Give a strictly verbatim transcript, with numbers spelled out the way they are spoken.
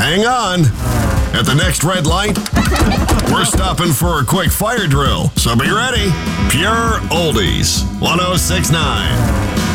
Hang on. At the next red light, we're stopping for a quick fire drill. So be ready. Pure Oldies, one oh six point nine.